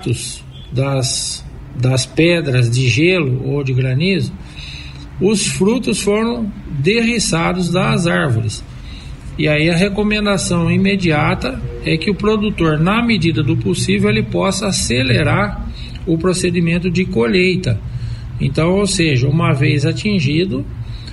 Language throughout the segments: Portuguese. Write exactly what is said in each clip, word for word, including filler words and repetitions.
impactos das, das pedras de gelo ou de granizo, os frutos foram derriçados das árvores. E aí a recomendação imediata é que o produtor, na medida do possível, ele possa acelerar o procedimento de colheita. Então, ou seja, uma vez atingido,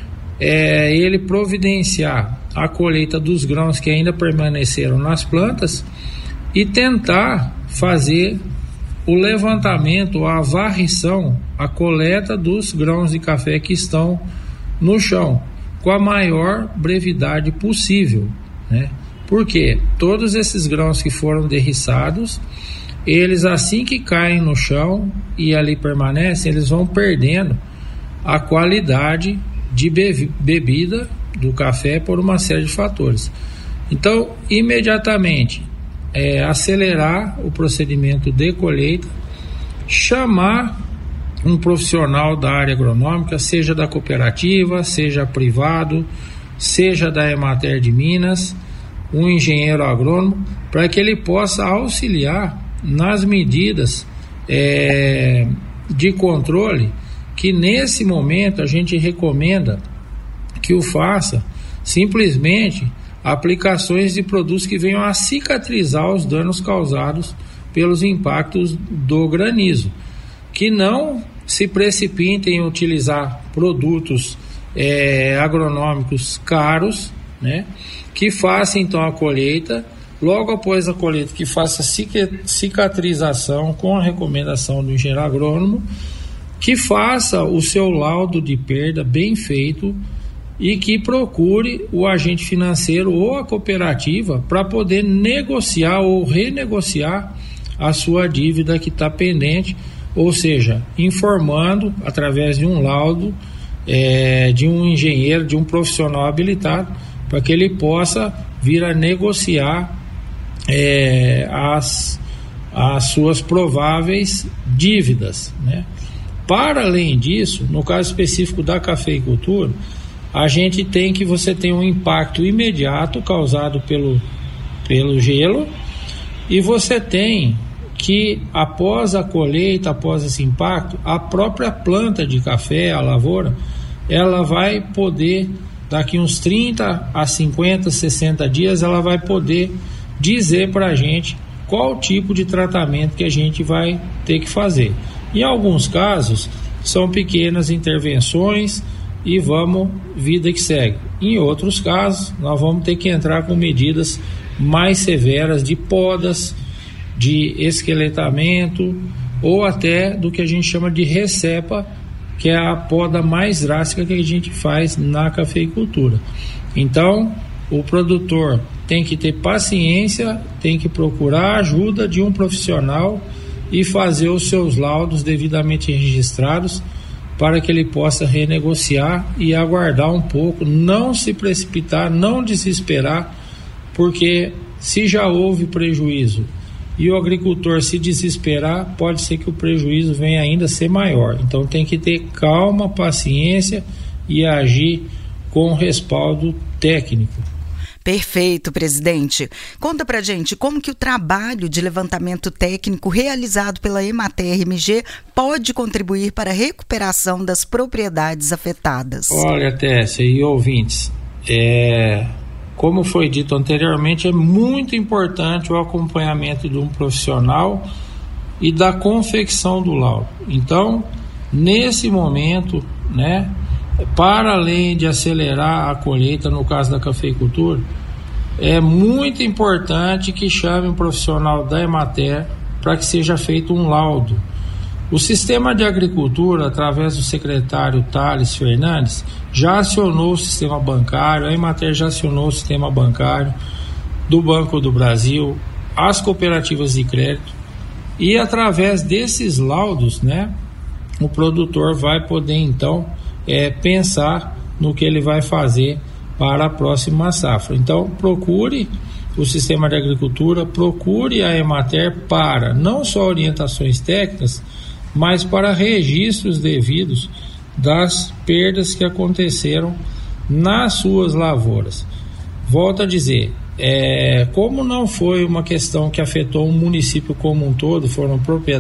é, ele providenciar a colheita dos grãos que ainda permaneceram nas plantas e tentar fazer o levantamento, a varrição, a coleta dos grãos de café que estão no chão, com a maior brevidade possível, né? Porque todos esses grãos que foram derriçados, eles assim que caem no chão e ali permanecem, eles vão perdendo a qualidade de bebida do café por uma série de fatores. Então, imediatamente, é, acelerar o procedimento de colheita, chamar um profissional da área agronômica, seja da cooperativa, seja privado, seja da Emater de Minas, um engenheiro agrônomo, para que ele possa auxiliar nas medidas é, de controle que nesse momento a gente recomenda que o faça simplesmente aplicações de produtos que venham a cicatrizar os danos causados pelos impactos do granizo, que não se precipitem em utilizar produtos é, agronômicos caros, né, que façam então a colheita, logo após a colheita que faça cicatrização com a recomendação do engenheiro agrônomo, que faça o seu laudo de perda bem feito e que procure o agente financeiro ou a cooperativa para poder negociar ou renegociar a sua dívida que está pendente, ou seja, informando através de um laudo é, de um engenheiro, de um profissional habilitado, para que ele possa vir a negociar é, as, as suas prováveis dívidas, né? Para além disso, no caso específico da cafeicultura, a gente tem que você tem um impacto imediato causado pelo, pelo gelo, e você tem que após a colheita, após esse impacto, a própria planta de café, a lavoura, ela vai poder, daqui uns trinta a cinquenta, sessenta dias, ela vai poder dizer para a gente qual tipo de tratamento que a gente vai ter que fazer. Em alguns casos, são pequenas intervenções e vamos, vida que segue. Em outros casos, nós vamos ter que entrar com medidas mais severas de podas, de esqueletamento ou até do que a gente chama de recepa, que é a poda mais drástica que a gente faz na cafeicultura. Então, o produtor tem que ter paciência, tem que procurar a ajuda de um profissional e fazer os seus laudos devidamente registrados para que ele possa renegociar e aguardar um pouco, não se precipitar, não desesperar, porque se já houve prejuízo e o agricultor se desesperar, pode ser que o prejuízo venha ainda a ser maior. Então tem que ter calma, paciência e agir com respaldo técnico. Perfeito, presidente. Conta pra gente como que o trabalho de levantamento técnico realizado pela Emater M G pode contribuir para a recuperação das propriedades afetadas. Olha, Tessia e ouvintes, é, como foi dito anteriormente, é muito importante o acompanhamento de um profissional e da confecção do laudo. Então, nesse momento, né, para além de acelerar a colheita, no caso da cafeicultura, é muito importante que chame um profissional da Emater para que seja feito um laudo. O sistema de agricultura, através do secretário Thales Fernandes, já acionou o sistema bancário, a Emater já acionou o sistema bancário do Banco do Brasil, as cooperativas de crédito, e através desses laudos, né, o produtor vai poder então É, pensar no que ele vai fazer para a próxima safra. Então procure o sistema de agricultura, procure a Emater para não só orientações técnicas, mas para registros devidos das perdas que aconteceram nas suas lavouras. Volto a dizer, é, como não foi uma questão que afetou um município como um todo, foram propriedades